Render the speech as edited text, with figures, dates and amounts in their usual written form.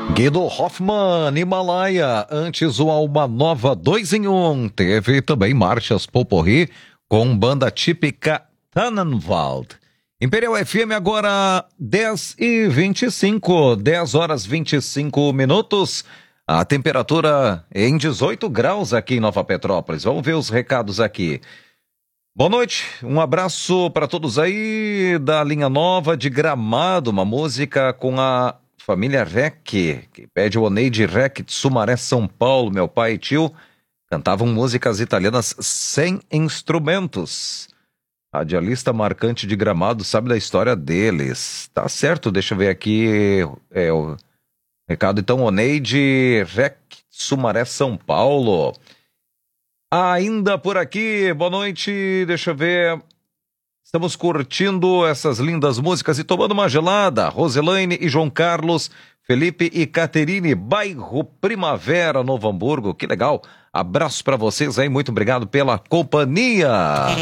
Guido Hoffmann, Himalaia, antes o Alma Nova 2 em 1. Teve também marchas Poporri com banda típica Tannenwald. Imperial FM agora 10h25, 10 horas 25 minutos. A temperatura em 18 graus aqui em Nova Petrópolis. Vamos ver os recados aqui. Boa noite, um abraço para todos aí da Linha Nova de Gramado, uma música com a família Rec, que pede o Oneide Rec de Sumaré, São Paulo. Meu pai e tio cantavam músicas italianas sem instrumentos. Radialista marcante de Gramado sabe da história deles. Tá certo, deixa eu ver aqui o recado então. Oneide Rec de Sumaré, São Paulo. Ainda por aqui, boa noite, deixa eu ver, estamos curtindo essas lindas músicas e tomando uma gelada, Roselaine e João Carlos, Felipe e Caterine, bairro Primavera, Novo Hamburgo, que legal, abraço pra vocês aí, muito obrigado pela companhia.